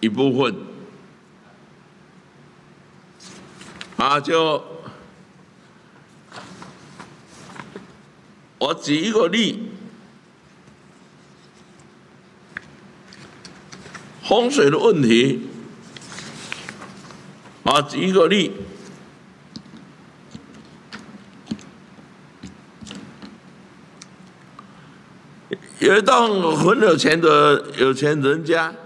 一部分。我举一个例，风水的问题。举一个例，有一栋很有钱的有钱人家，